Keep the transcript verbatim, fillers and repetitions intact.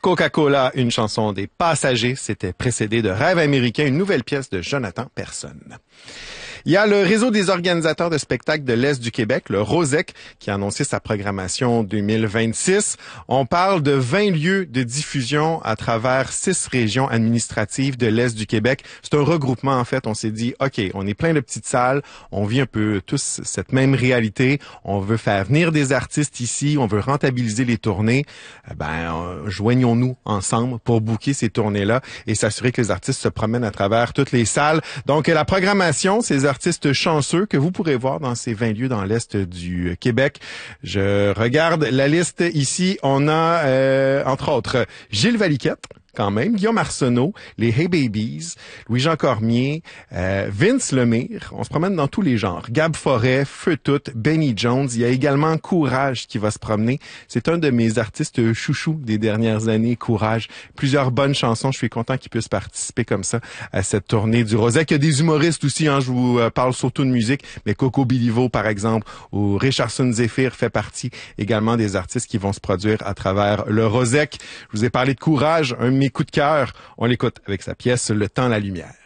Coca-Cola, une chanson des Passagers. C'était précédé de Rêve américain, une nouvelle pièce de Jonathan Persson. Il y a le réseau des organisateurs de spectacles de l'Est du Québec, le ROSEC, qui a annoncé sa programmation deux mille vingt-six. On parle de vingt lieux de diffusion à travers six régions administratives de l'Est du Québec. C'est un regroupement, en fait. On s'est dit, OK, on est plein de petites salles, on vit un peu tous cette même réalité. On veut faire venir des artistes ici, on veut rentabiliser les tournées. Ben, euh, joignons-nous ensemble pour booker ces tournées-là et s'assurer que les artistes se promènent à travers toutes les salles. Donc, la programmation, ces artistes chanceux que vous pourrez voir dans ces vingt lieux dans l'Est du Québec. Je regarde la liste ici. On a, euh, entre autres, Gilles Valiquette, quand même, Guillaume Arsenault, les Hey Babies, Louis-Jean Cormier, euh, Vince Lemire. On se promène dans tous les genres. Gab Forêt, Feu Tout, Benny Jones. Il y a également Courage qui va se promener. C'est un de mes artistes chouchous des dernières années, Courage. Plusieurs bonnes chansons. Je suis content qu'il puisse participer comme ça à cette tournée du ROSEC. Il y a des humoristes aussi, hein, je vous parle surtout de musique, mais Coco Bilivo, par exemple, ou Richardson Zephyr fait partie également des artistes qui vont se produire à travers le ROSEC. Je vous ai parlé de Courage, un mes coups de cœur. On l'écoute avec sa pièce Le temps, la lumière.